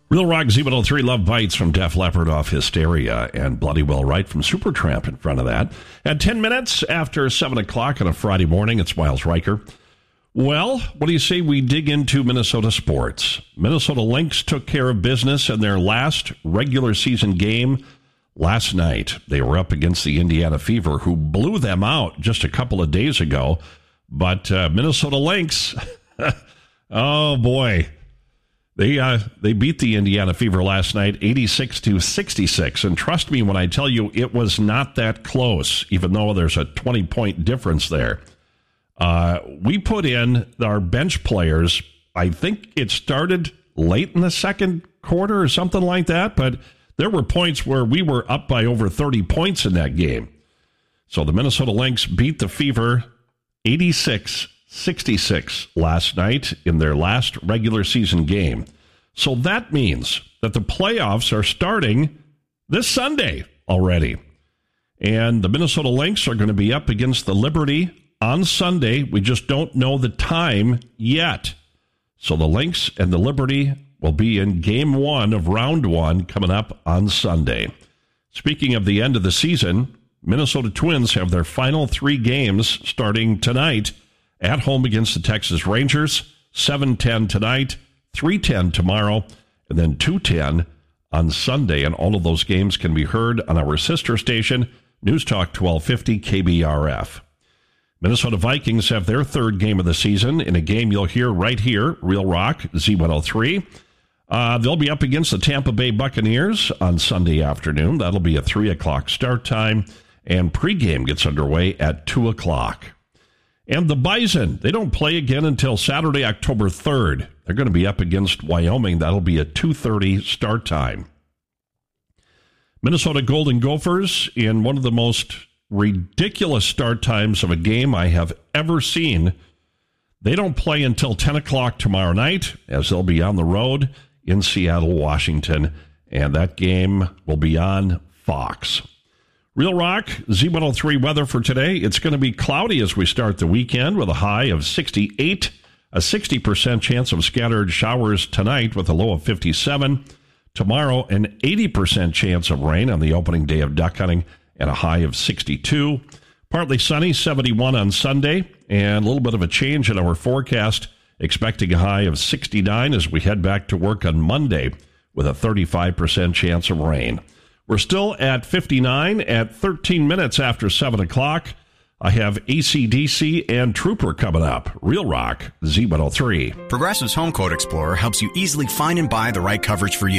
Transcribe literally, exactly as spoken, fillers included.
Real Rock Z one oh three, Love Bites from Def Leppard off Hysteria, and Bloody Well Right from Supertramp in front of that. At ten minutes after seven o'clock on a Friday morning, it's Miles Riker. Well, what do you say we dig into Minnesota sports? Minnesota Lynx took care of business in their last regular season game last night. They were up against the Indiana Fever, who blew them out just a couple of days ago. But uh, Minnesota Lynx, oh boy, they uh, they beat the Indiana Fever last night, eighty-six to sixty-six. And trust me when I tell you, it was not that close, even though there's a twenty-point difference there. Uh, we put in our bench players. I think it started late in the second quarter or something like that, but there were points where we were up by over thirty points in that game. So the Minnesota Lynx beat the Fever eighty-six sixty-six last night in their last regular season game. So that means that the playoffs are starting this Sunday already. And the Minnesota Lynx are going to be up against the Liberty on Sunday. We just don't know the time yet. So the Lynx and the Liberty will be in game one of round one coming up on Sunday. Speaking of the end of the season, Minnesota Twins have their final three games starting tonight at home against the Texas Rangers, seven ten tonight, three ten tomorrow, and then two ten on Sunday. And all of those games can be heard on our sister station, News Talk twelve fifty K B R F. Minnesota Vikings have their third game of the season in a game you'll hear right here, Real Rock, Z one oh three. Uh, they'll be up against the Tampa Bay Buccaneers on Sunday afternoon. That'll be a three o'clock start time, and pregame gets underway at two o'clock. And the Bison, they don't play again until Saturday, October third. They're going to be up against Wyoming. That'll be a two thirty start time. Minnesota Golden Gophers, in one of the most ridiculous start times of a game I have ever seen. They don't play until ten o'clock tomorrow night, as they'll be on the road in Seattle, Washington, and that game will be on Fox. Real Rock, Z one oh three weather for today. It's going to be cloudy as we start the weekend with a high of sixty-eight, a sixty percent chance of scattered showers tonight with a low of fifty-seven. Tomorrow, an eighty percent chance of rain on the opening day of duck hunting and a high of sixty-two. Partly sunny, seventy-one on Sunday, and a little bit of a change in our forecast, expecting a high of sixty-nine as we head back to work on Monday with a thirty-five percent chance of rain. We're still at fifty-nine at thirteen minutes after seven o'clock. I have A C D C and Trooper coming up. Real Rock, Z one oh three. Progressive's Home Quote Explorer helps you easily find and buy the right coverage for you.